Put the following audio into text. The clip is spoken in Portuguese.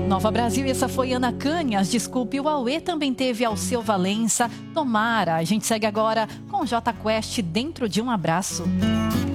Nova Brasil, essa foi Ana Canhas, desculpe, o Aue também teve Alceu Valença, Tomara. A gente segue agora com J Quest, Dentro de um Abraço.